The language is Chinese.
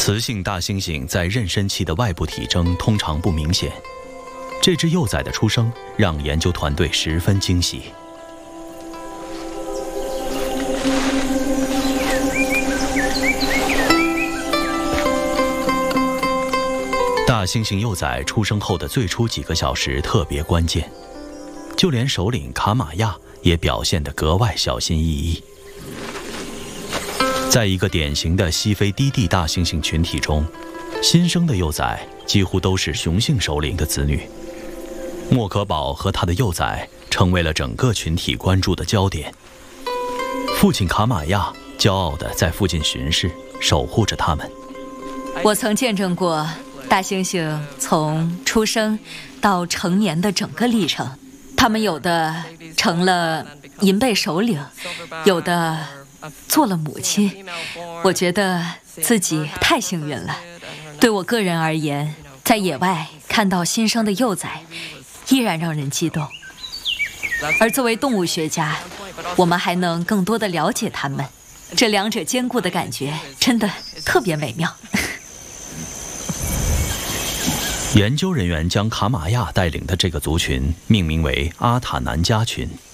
雌性大猩猩在妊娠期的外部体征通常不明显，这只幼崽的出生让研究团队十分惊喜。大猩猩幼崽出生后的最初几个小时特别关键，就连首领卡玛亚也表现得格外小心翼翼。在一个典型的西非低地大猩猩群体中，新生的幼崽几乎都是雄性首领的子女。莫可宝和他的幼崽成为了整个群体关注的焦点。父亲卡玛亚骄傲地在附近巡视，守护着他们。 我曾见证过大猩猩从出生到成年的整个历程，他们有的成了银背首领，有的做了母亲。我觉得自己太幸运了。对我个人而言，在野外看到新生的幼崽依然让人激动，而作为动物学家，我们还能更多地了解它们，这两者兼顾的感觉真的特别美妙。 研究人员将卡玛亚带领的这个族群命名为阿塔南加群。